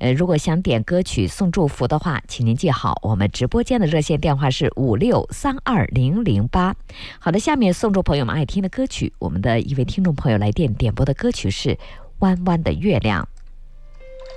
如果想点歌曲送祝福的话，请您记好，我们直播间的热线电话是56320008。好的，下面送祝朋友们爱听的歌曲，我们的一位听众朋友来电点播的歌曲是《弯弯的月亮》。